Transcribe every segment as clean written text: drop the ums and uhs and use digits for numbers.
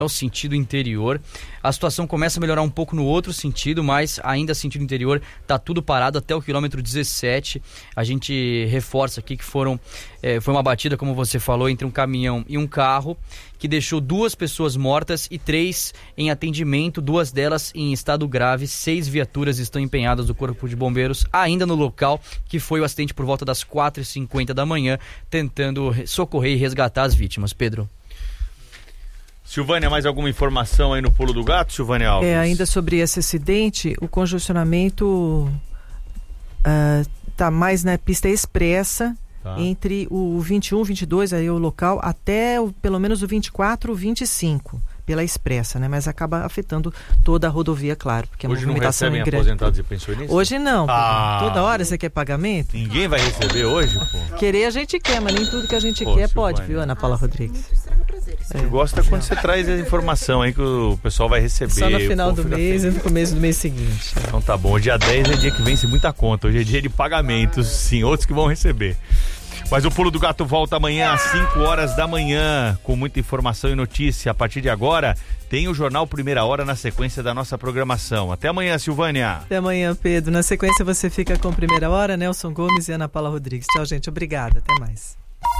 o sentido interior. A situação começa a melhorar um pouco no outro sentido, mas ainda sentido interior está tudo parado até o quilômetro 17. A gente reforça aqui que foi uma batida, como você falou, entre um caminhão e um carro, que deixou 2 pessoas mortas e 3 em atendimento, 2 delas em estado grave. 6 viaturas estão empenhadas do Corpo de Bombeiros ainda no local, que foi o acidente por volta das 4h50 da manhã, tentando socorrer e resgatar as vítimas. Pedro. Silvânia, mais alguma informação aí no Pulo do Gato, Silvânia Alves? Ainda sobre esse acidente, o congestionamento está mais na pista expressa, entre o 21, 22, aí o local, até pelo menos o 24, 25, pela expressa, né? Mas acaba afetando toda a rodovia, claro, porque hoje a movimentação não recebem é grande. Aposentados e pensionistas? Hoje não, toda hora você quer pagamento? Ninguém vai receber hoje, pô? Querer a gente quer, mas nem tudo que a gente quer pode, viu, Ana Paula Rodrigues? Eu gosto quando você traz a informação aí que o pessoal vai receber. Só no final do mês e no começo do mês seguinte. Então tá bom, dia 10 é dia que vence muita conta, hoje é dia de pagamentos, sim, outros que vão receber. Mas o Pulo do Gato volta amanhã às 5 horas da manhã, com muita informação e notícia. A partir de agora, tem o Jornal Primeira Hora na sequência da nossa programação. Até amanhã, Silvânia. Até amanhã, Pedro. Na sequência você fica com Primeira Hora, Nelson Gomes e Ana Paula Rodrigues. Tchau, gente. Obrigada. Até mais.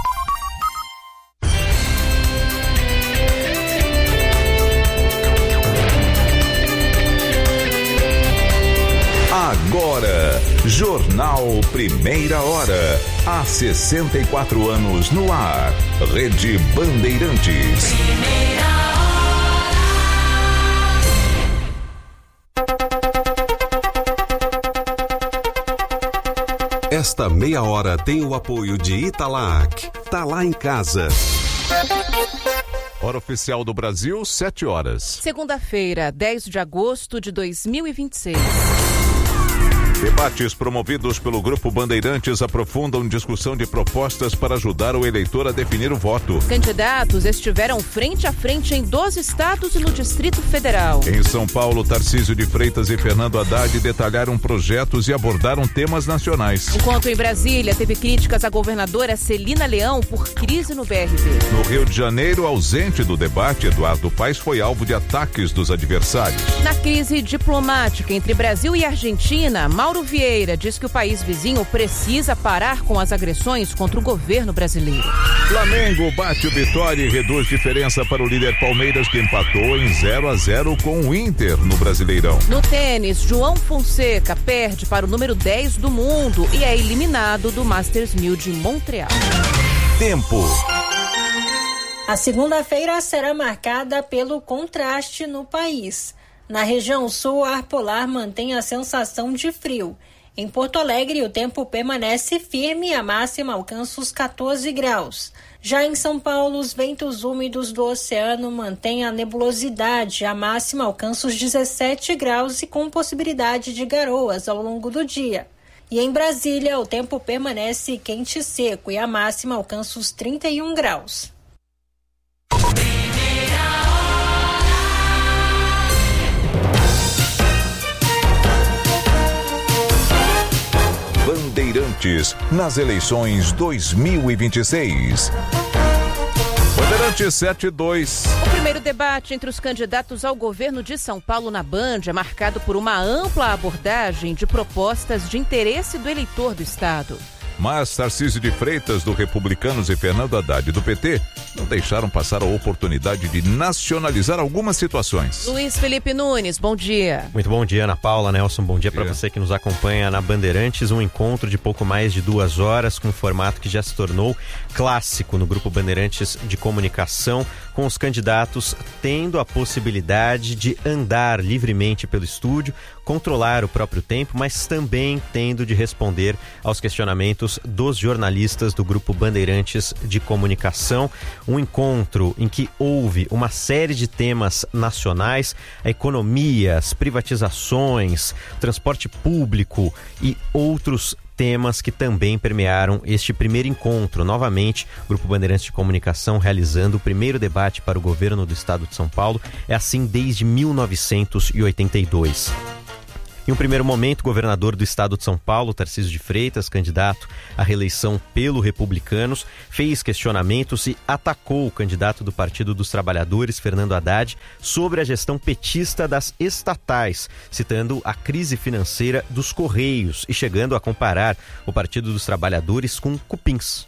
Agora, Jornal Primeira Hora. Há 64 anos no ar. Rede Bandeirantes. Esta meia hora tem o apoio de Italac. Tá lá em casa. Hora oficial do Brasil, 7 horas. Segunda-feira, 10 de agosto de 2026. Debates promovidos pelo Grupo Bandeirantes aprofundam discussão de propostas para ajudar o eleitor a definir o voto. Candidatos estiveram frente a frente em 12 estados e no Distrito Federal. Em São Paulo, Tarcísio de Freitas e Fernando Haddad detalharam projetos e abordaram temas nacionais. Enquanto em Brasília teve críticas à governadora Celina Leão por crise no BRB. No Rio de Janeiro, ausente do debate, Eduardo Paes foi alvo de ataques dos adversários. Na crise diplomática entre Brasil e Argentina, Mauro Vieira diz que o país vizinho precisa parar com as agressões contra o governo brasileiro. Flamengo bate o Vitória e reduz diferença para o líder Palmeiras, que empatou em 0-0 com o Inter no Brasileirão. No tênis, João Fonseca perde para o número 10 do mundo e é eliminado do Masters 1000 de Montreal. Tempo. A segunda-feira será marcada pelo contraste no país. Na região sul, o ar polar mantém a sensação de frio. Em Porto Alegre, o tempo permanece firme e a máxima alcança os 14 graus. Já em São Paulo, os ventos úmidos do oceano mantêm a nebulosidade. A máxima alcança os 17 graus e com possibilidade de garoas ao longo do dia. E em Brasília, o tempo permanece quente e seco e a máxima alcança os 31 graus. Bandeirantes nas eleições 2026. Bandeirantes 7-2. O primeiro debate entre os candidatos ao governo de São Paulo na Band é marcado por uma ampla abordagem de propostas de interesse do eleitor do estado. Mas Tarcísio de Freitas, do Republicanos, e Fernando Haddad, do PT, não deixaram passar a oportunidade de nacionalizar algumas situações. Luiz Felipe Nunes, bom dia. Muito bom dia, Ana Paula, Nelson, bom dia para você que nos acompanha na Bandeirantes. Um encontro de pouco mais de 2 horas, com um formato que já se tornou clássico no Grupo Bandeirantes de Comunicação, com os candidatos tendo a possibilidade de andar livremente pelo estúdio, controlar o próprio tempo, mas também tendo de responder aos questionamentos dos jornalistas do Grupo Bandeirantes de Comunicação. Um encontro em que houve uma série de temas nacionais, a economia, as privatizações, transporte público e outros temas que também permearam este primeiro encontro. Novamente, o Grupo Bandeirantes de Comunicação realizando o primeiro debate para o governo do estado de São Paulo. É assim desde 1982. Em um primeiro momento, o governador do estado de São Paulo, Tarcísio de Freitas, candidato à reeleição pelo Republicanos, fez questionamentos e atacou o candidato do Partido dos Trabalhadores, Fernando Haddad, sobre a gestão petista das estatais, citando a crise financeira dos Correios e chegando a comparar o Partido dos Trabalhadores com cupins.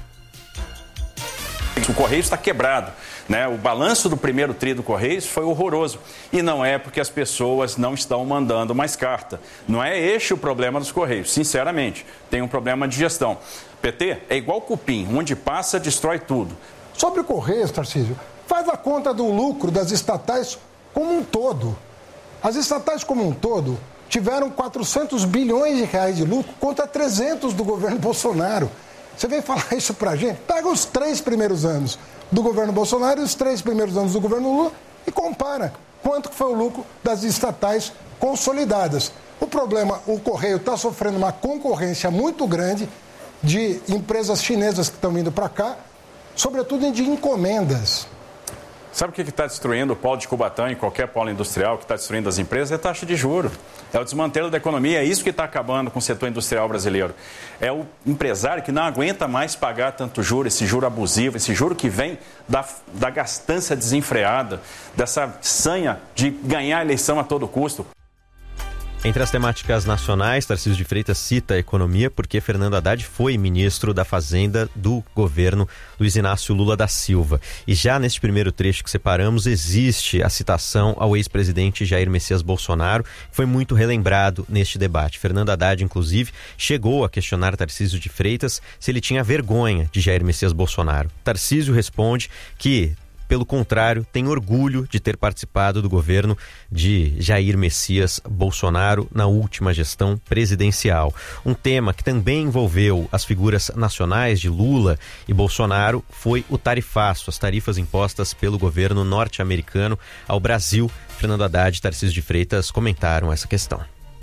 O Correios está quebrado, né? O balanço do primeiro tri do Correios foi horroroso. E não é porque as pessoas não estão mandando mais carta. Não é este o problema dos Correios, sinceramente. Tem um problema de gestão. PT é igual cupim, onde passa, destrói tudo. Sobre o Correios, Tarcísio, faz a conta do lucro das estatais como um todo. As estatais como um todo tiveram 400 bilhões de reais de lucro contra 300 do governo Bolsonaro. Você vem falar isso pra gente? Pega os 3 primeiros anos do governo Bolsonaro e os 3 primeiros anos do governo Lula e compara quanto foi o lucro das estatais consolidadas. O problema, o Correio está sofrendo uma concorrência muito grande de empresas chinesas que estão vindo para cá, sobretudo de encomendas. Sabe o que está destruindo o polo de Cubatão e qualquer polo industrial que está destruindo as empresas? É a taxa de juros. É o desmantelo da economia, é isso que está acabando com o setor industrial brasileiro. É o empresário que não aguenta mais pagar tanto juro, esse juro abusivo, esse juro que vem da gastança desenfreada, dessa sanha de ganhar a eleição a todo custo. Entre as temáticas nacionais, Tarcísio de Freitas cita a economia porque Fernando Haddad foi ministro da Fazenda do governo Luiz Inácio Lula da Silva. E já neste primeiro trecho que separamos, existe a citação ao ex-presidente Jair Messias Bolsonaro, que foi muito relembrado neste debate. Fernando Haddad, inclusive, chegou a questionar Tarcísio de Freitas se ele tinha vergonha de Jair Messias Bolsonaro. Tarcísio responde que, pelo contrário, tem orgulho de ter participado do governo de Jair Messias Bolsonaro na última gestão presidencial. Um tema que também envolveu as figuras nacionais de Lula e Bolsonaro foi o tarifaço, as tarifas impostas pelo governo norte-americano ao Brasil. Fernando Haddad e Tarcísio de Freitas comentaram essa questão.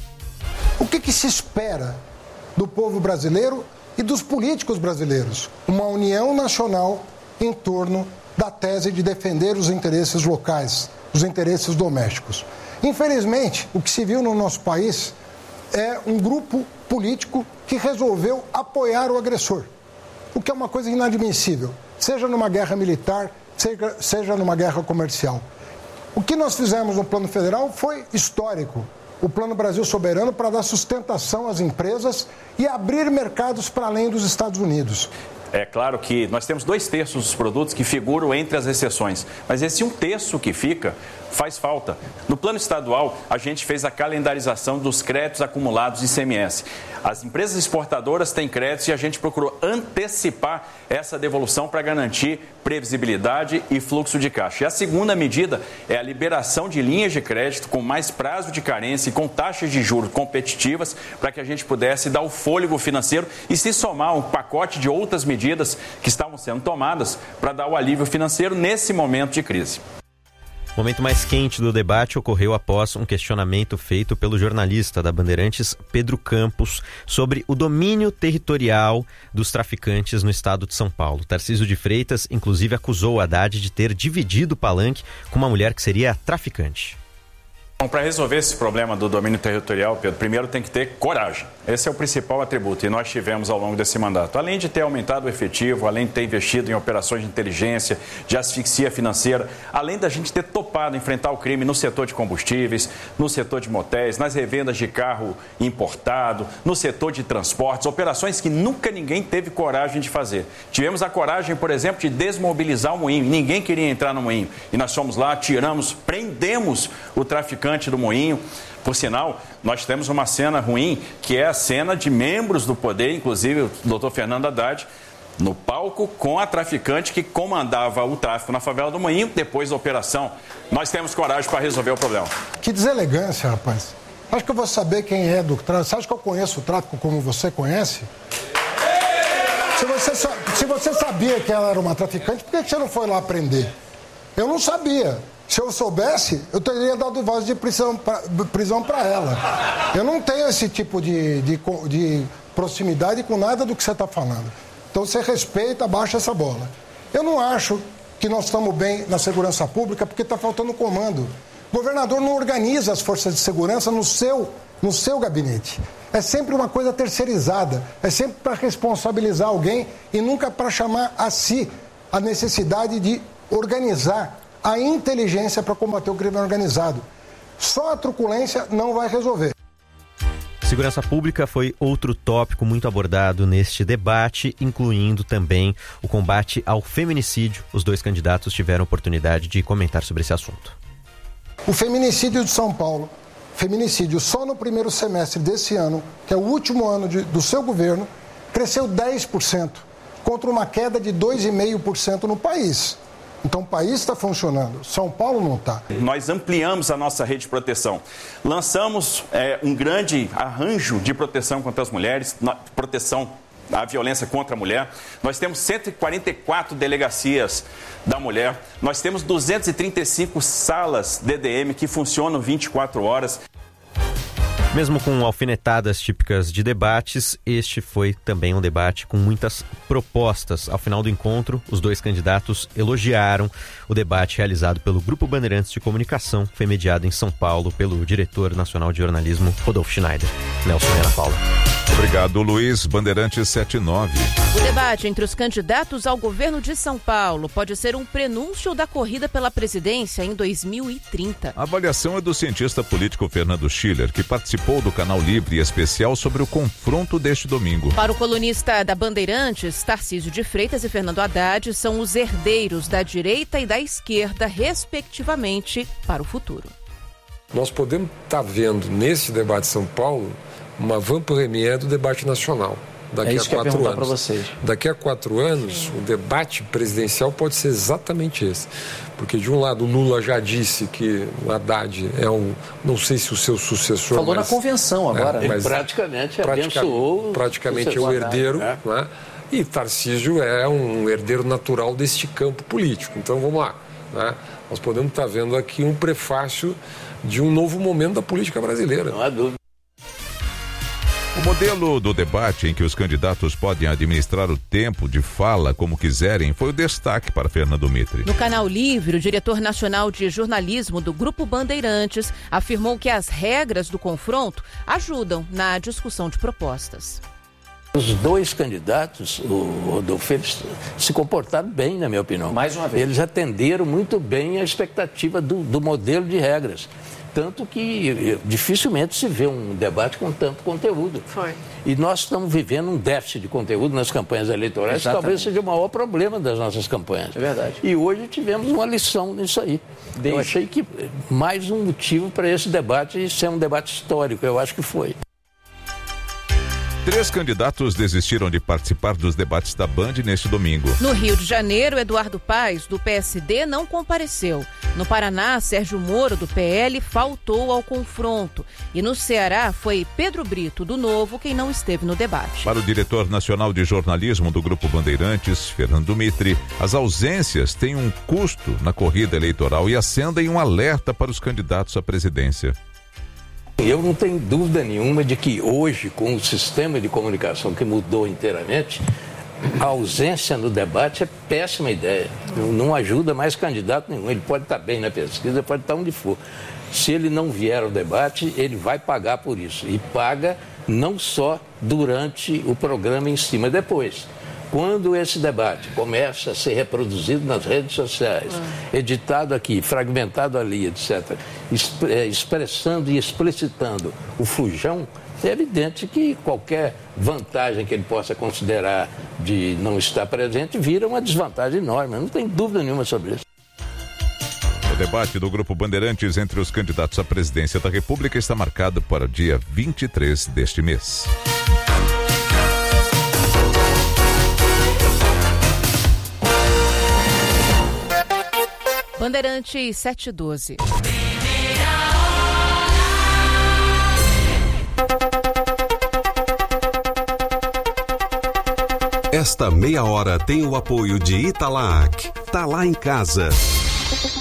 O que se espera do povo brasileiro e dos políticos brasileiros? Uma união nacional em torno da tese de defender os interesses locais, os interesses domésticos. Infelizmente, o que se viu no nosso país é um grupo político que resolveu apoiar o agressor, o que é uma coisa inadmissível, seja numa guerra militar, seja numa guerra comercial. O que nós fizemos no plano federal foi histórico. O Plano Brasil Soberano para dar sustentação às empresas e abrir mercados para além dos Estados Unidos. É claro que nós temos 2/3 dos produtos que figuram entre as exceções, mas esse 1/3 que fica faz falta. No plano estadual, a gente fez a calendarização dos créditos acumulados de ICMS. As empresas exportadoras têm créditos e a gente procurou antecipar essa devolução para garantir previsibilidade e fluxo de caixa. E a segunda medida é a liberação de linhas de crédito com mais prazo de carência e com taxas de juros competitivas para que a gente pudesse dar o fôlego financeiro e se somar um pacote de outras medidas que estavam sendo tomadas para dar o alívio financeiro nesse momento de crise. O momento mais quente do debate ocorreu após um questionamento feito pelo jornalista da Bandeirantes, Pedro Campos, sobre o domínio territorial dos traficantes no estado de São Paulo. Tarcísio de Freitas, inclusive, acusou o Haddad de ter dividido o palanque com uma mulher que seria traficante. Bom, para resolver esse problema do domínio territorial, Pedro, primeiro tem que ter coragem. Esse é o principal atributo e nós tivemos ao longo desse mandato. Além de ter aumentado o efetivo, além de ter investido em operações de inteligência, de asfixia financeira, além da gente ter topado enfrentar o crime no setor de combustíveis, no setor de motéis, nas revendas de carro importado, no setor de transportes, operações que nunca ninguém teve coragem de fazer. Tivemos a coragem, por exemplo, de desmobilizar o moinho. Ninguém queria entrar no moinho. E nós fomos lá, tiramos, prendemos o traficante do moinho. Por sinal, nós temos uma cena ruim, que é a cena de membros do poder, inclusive o doutor Fernando Haddad, no palco com a traficante que comandava o tráfico na favela do Moinho depois da operação. Nós temos coragem para resolver o problema. Que deselegância, rapaz. Acho que eu vou saber quem é do tráfico. Você acha que eu conheço o tráfico como você conhece? Se você sabia que ela era uma traficante, por que você não foi lá prender? Eu não sabia. Se eu soubesse, eu teria dado voz de prisão para ela. Eu não tenho esse tipo de proximidade com nada do que você está falando. Então você respeita, abaixa essa bola. Eu não acho que nós estamos bem na segurança pública porque está faltando comando. O governador não organiza as forças de segurança no seu gabinete. É sempre uma coisa terceirizada, é sempre para responsabilizar alguém e nunca para chamar a si a necessidade de organizar a inteligência para combater o crime organizado. Só a truculência não vai resolver. Segurança pública foi outro tópico muito abordado neste debate, incluindo também o combate ao feminicídio. Os dois candidatos tiveram oportunidade de comentar sobre esse assunto. O feminicídio de São Paulo, feminicídio só no primeiro semestre desse ano, que é o último ano do seu governo, cresceu 10%, contra uma queda de 2,5% no país. Então o país está funcionando, São Paulo não está. Nós ampliamos a nossa rede de proteção. Lançamos um grande arranjo de proteção contra as mulheres, proteção à violência contra a mulher. Nós temos 144 delegacias da mulher. Nós temos 235 salas DDM que funcionam 24 horas. Mesmo com alfinetadas típicas de debates, este foi também um debate com muitas propostas. Ao final do encontro, os dois candidatos elogiaram o debate realizado pelo Grupo Bandeirantes de Comunicação, que foi mediado em São Paulo pelo diretor nacional de jornalismo, Rodolfo Schneider. Nelson e Ana Paula. Obrigado, Luiz. Bandeirantes 79. O debate entre os candidatos ao governo de São Paulo pode ser um prenúncio da corrida pela presidência em 2030. A avaliação é do cientista político Fernando Schiller, que participou do Canal Livre Especial sobre o confronto deste domingo. Para o colunista da Bandeirantes, Tarcísio de Freitas e Fernando Haddad são os herdeiros da direita e da esquerda, respectivamente, para o futuro. Nós podemos estar vendo nesse debate de São Paulo uma van-première do debate nacional. Daqui a 4 anos. Vocês. Daqui a 4 anos, o debate presidencial pode ser exatamente esse. Porque, de um lado, o Lula já disse que o Haddad é não sei se o seu sucessor... Falou na convenção agora. Mas praticamente abençoou... Praticamente é o herdeiro, né? E Tarcísio é um herdeiro natural deste campo político. Então, vamos lá. Né? Nós podemos estar vendo aqui um prefácio de um novo momento da política brasileira. Não há dúvida. O modelo do debate em que os candidatos podem administrar o tempo de fala como quiserem foi o destaque para Fernando Mitre. No Canal Livre, o diretor nacional de jornalismo do Grupo Bandeirantes afirmou que as regras do confronto ajudam na discussão de propostas. Os dois candidatos, o Rodolfo, eles se comportaram bem, na minha opinião. Mais uma vez. Eles atenderam muito bem a expectativa do modelo de regras. Tanto que dificilmente se vê um debate com tanto conteúdo. Foi. E nós estamos vivendo um déficit de conteúdo nas campanhas eleitorais, que talvez seja o maior problema das nossas campanhas. É verdade. E hoje tivemos uma lição nisso aí. Eu achei que mais um motivo para esse debate ser um debate histórico, eu acho que foi. 3 candidatos desistiram de participar dos debates da Band neste domingo. No Rio de Janeiro, Eduardo Paes, do PSD, não compareceu. No Paraná, Sérgio Moro, do PL, faltou ao confronto. E no Ceará, foi Pedro Brito, do Novo, quem não esteve no debate. Para o diretor nacional de jornalismo do Grupo Bandeirantes, Fernando Mitre, as ausências têm um custo na corrida eleitoral e acendem um alerta para os candidatos à presidência. Eu não tenho dúvida nenhuma de que hoje, com o sistema de comunicação que mudou inteiramente, a ausência no debate é péssima ideia. Não ajuda mais candidato nenhum. Ele pode estar bem na pesquisa, pode estar onde for. Se ele não vier ao debate, ele vai pagar por isso. E paga não só durante o programa em si, mas depois. Quando esse debate começa a ser reproduzido nas redes sociais, editado aqui, fragmentado ali, etc., expressando e explicitando o fujão, é evidente que qualquer vantagem que ele possa considerar de não estar presente vira uma desvantagem enorme. Não tem dúvida nenhuma sobre isso. O debate do Grupo Bandeirantes entre os candidatos à presidência da República está marcado para o dia 23 deste mês. Bandeirantes 712. Esta meia hora tem o apoio de Italac. Tá lá em casa.